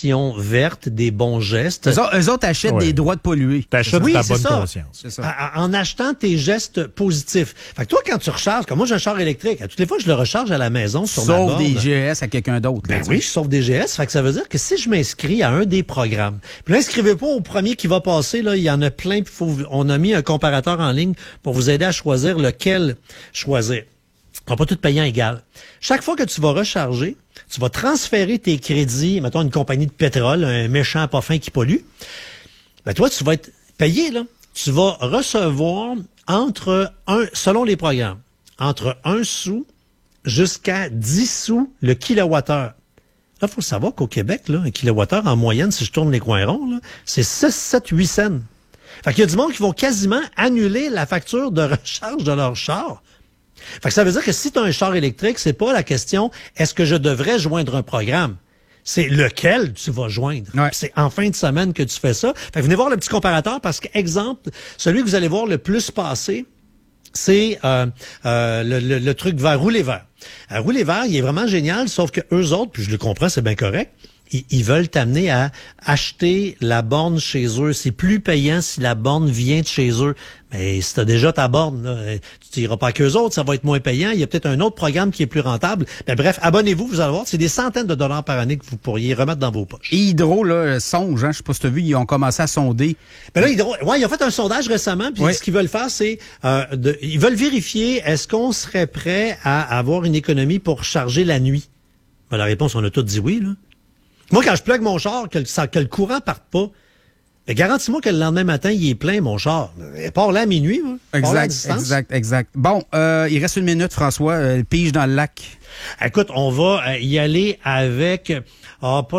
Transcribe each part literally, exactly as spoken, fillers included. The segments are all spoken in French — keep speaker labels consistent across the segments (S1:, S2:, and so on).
S1: action verte, des bons gestes.
S2: Eux, autres, eux autres achètent
S3: ouais.
S2: des droits de polluer.
S3: T'achètes
S1: Oui,
S3: ta
S1: c'est
S3: bonne
S1: ça.
S3: conscience.
S2: C'est ça.
S1: En achetant tes gestes positifs. Fait que toi, quand tu recharges, comme moi, j'ai un char électrique, à toutes les fois, je le recharge à la maison sur ma
S2: Sauf
S1: borne.
S2: des G S à quelqu'un d'autre.
S1: Ben oui, je sauve des G S. Fait que ça veut dire que si je m'inscris à un des programmes, puis là, inscrivez pas au premier qui va passer, là, il y en a plein, puis faut, on a mis un comparateur en ligne pour vous aider à choisir lequel choisir. On va pas tout payer en égal. Chaque fois que tu vas recharger, tu vas transférer tes crédits, mettons une compagnie de pétrole, un méchant pas fin qui pollue. Ben toi, tu vas être payé, là. Tu vas recevoir entre un, selon les programmes, entre un sou jusqu'à dix sous le kilowattheure. Là, il faut savoir qu'au Québec, là, un kilowattheure, en moyenne, si je tourne les coins ronds, là, c'est six, sept, huit cents. Fait qu'il y a du monde qui vont quasiment annuler la facture de recharge de leur char. Fait que ça veut dire que si tu as un char électrique, c'est pas la question est-ce que je devrais joindre un programme. C'est lequel tu vas joindre.
S2: Ouais.
S1: C'est en fin de semaine que tu fais ça. Fait que venez voir le petit comparateur parce que, exemple, celui que vous allez voir le plus passer, c'est euh, euh, le, le, le truc vert, rouler vert. Euh, rouler vert, il est vraiment génial, sauf que eux autres, puis je le comprends, c'est bien correct, ils, ils veulent t'amener à acheter la borne chez eux. C'est plus payant si la borne vient de chez eux. Mais si tu as déjà ta borne, là, tu n'iras pas qu'eux autres, ça va être moins payant. Il y a peut-être un autre programme qui est plus rentable. Mais bref, abonnez-vous, vous allez voir, c'est des centaines de dollars par année que vous pourriez remettre dans vos poches.
S2: Et Hydro, là, songe, hein, je sais pas si tu as vu, ils ont commencé à sonder.
S1: Ben là, Hydro, ouais, ils ont fait un sondage récemment, puis
S2: ouais.
S1: ce qu'ils veulent faire, c'est euh, de, ils veulent vérifier est-ce qu'on serait prêt à avoir une économie pour charger la nuit. Ben, la réponse, on a tous dit oui, là. Moi, quand je plug mon char, que le, que le courant parte pas, ben, garantis-moi que le lendemain matin, il est plein, mon char. Il part là à minuit, moi.
S2: Exact, exact, exact. Bon, euh, il reste une minute, François. Euh, pige dans le lac.
S1: Écoute, on va y aller avec... Ah, pas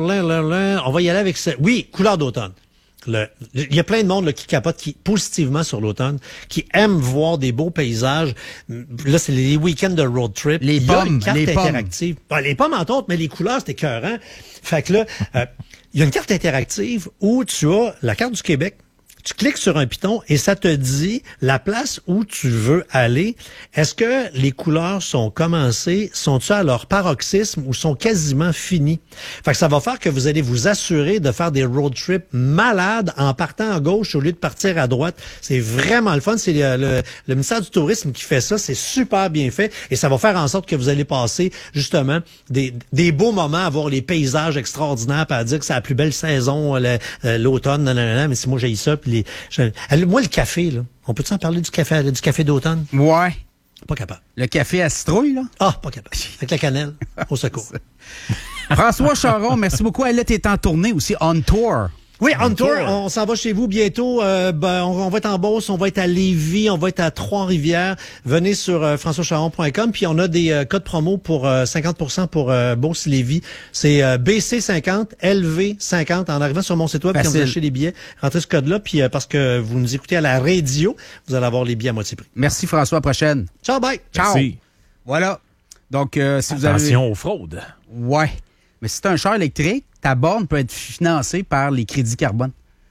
S1: on va y aller avec... Oui, couleur d'automne. Le, il y a plein de monde là, qui capote qui, positivement sur l'automne, qui aime voir des beaux paysages. Là, c'est les week-ends de road trip.
S2: Les
S1: il y a
S2: pommes,
S1: une carte
S2: les
S1: interactive. Pommes. Ben, les pommes entre autres, mais les couleurs, c'est écœurant. Fait que là, euh, il y a une carte interactive où tu as la carte du Québec. Tu cliques sur un piton et ça te dit la place où tu veux aller. Est-ce que les couleurs sont commencées, sont-elles à leur paroxysme ou sont quasiment finies? Fait que ça va faire que vous allez vous assurer de faire des road trips malades en partant à gauche au lieu de partir à droite. C'est vraiment le fun. C'est le, le, le ministère du Tourisme qui fait ça. C'est super bien fait et ça va faire en sorte que vous allez passer justement des, des beaux moments à voir les paysages extraordinaires puis à dire que c'est la plus belle saison, le, l'automne, non, non, non, mais si moi j'ai ça, puis les, je, moi le café, là, on peut-tu en parler du café, du café d'automne?
S2: Ouais.
S1: Pas capable.
S2: Le café à citrouille, là?
S1: Ah, pas capable. Avec la cannelle, au secours.
S2: François Charon, merci beaucoup. Elle est en tournée aussi, on tour.
S1: Oui, on tour, on s'en va chez vous bientôt. Euh, ben, on, on va être en Beauce, on va être à Lévis, on va être à Trois-Rivières. Venez sur euh, françois charon point com, puis on a des euh, codes promo pour euh, cinquante pour cent pour euh, Beauce-Lévis. C'est euh, B C cinquante, L V cinquante. En arrivant sur mon site web, quand vous achetez les billets, rentrez ce code-là, puis euh, parce que vous nous écoutez à la radio, vous allez avoir les billets à moitié prix.
S2: Merci François, à la prochaine.
S1: Ciao, bye!
S2: Ciao!
S3: Merci.
S2: Voilà. Donc, euh, si vous
S3: Attention
S2: avez...
S3: aux fraudes.
S2: Ouais. Mais si tu as un char électrique, ta borne peut être financée par les crédits carbone.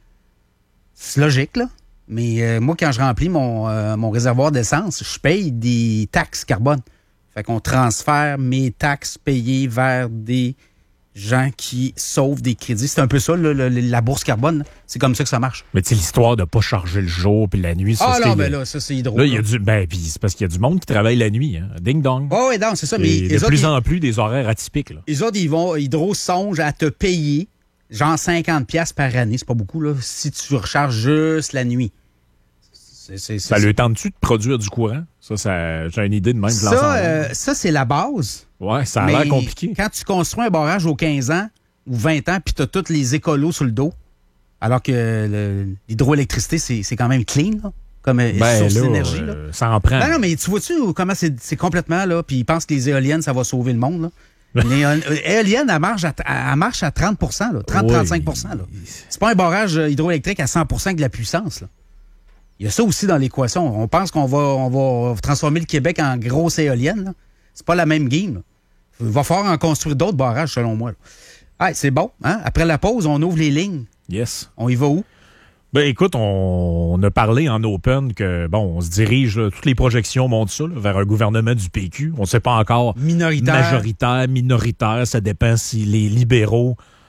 S2: C'est logique, là. Mais euh, moi, quand je remplis mon, euh, mon réservoir d'essence, je paye des taxes carbone. Fait qu'on transfère mes taxes payées vers des gens qui sauvent des crédits. C'est un peu ça, là, le, la bourse carbone. Là. C'est comme ça que ça marche.
S3: Mais tu sais, l'histoire de pas charger le jour puis la nuit, ça,
S2: Ah
S3: c'est...
S2: non, ben là, ça, c'est hydro.
S3: Là, il y a du... Ben, puis c'est parce qu'il y a du monde qui travaille la nuit, hein. Ding dong.
S2: Oh, oui, non, c'est ça. Mais
S3: Et
S2: les
S3: de
S2: autres,
S3: plus
S2: ils,
S3: en plus, des horaires atypiques, là.
S2: les autres, ils vont, Hydro songe à te payer genre cinquante dollars par année. C'est pas beaucoup, là, si tu recharges juste la nuit. C'est, c'est, c'est,
S3: ça le tente-tu de produire du courant? Ça, ça j'ai une idée de même.
S2: Ça, euh, ça, c'est la base.
S3: Ouais, ça a
S2: mais
S3: l'air compliqué.
S2: Quand tu construis un barrage aux quinze ans ou vingt ans, puis tu as tous les écolos sur le dos, alors que le, l'hydroélectricité, c'est, c'est quand même clean, là, comme ben, source
S3: là,
S2: d'énergie.
S3: Euh,
S2: là.
S3: Ça en prend.
S2: Ben non, mais tu vois-tu comment c'est, c'est complètement, là, puis ils pensent que les éoliennes, ça va sauver le monde, là. Les éoliennes, elle marche à, elle marche à trente pour cent, là, trente à trente-cinq pour cent. Là. C'est pas un barrage hydroélectrique à cent pour cent avec de la puissance. Là. Il y a ça aussi dans l'équation. On pense qu'on va, on va transformer le Québec en grosse éolienne. Là. C'est pas la même game. Là. Il va falloir en construire d'autres barrages, selon moi. Ah, c'est bon. Hein? Après la pause, on ouvre les lignes.
S3: Yes.
S2: On y va où?
S3: Ben écoute, on, on a parlé en open que, bon, on se dirige, là, toutes les projections montrent ça, là, vers un gouvernement du P Q. On ne sait pas encore
S2: minoritaire,
S3: majoritaire, minoritaire. Ça dépend si les libéraux